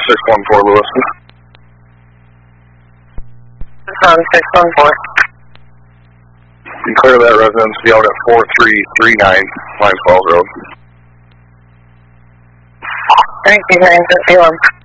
614 Lewiston. This is 614. You clear that residence, be out at 4339 Lions Falls Road. Thank you, 951.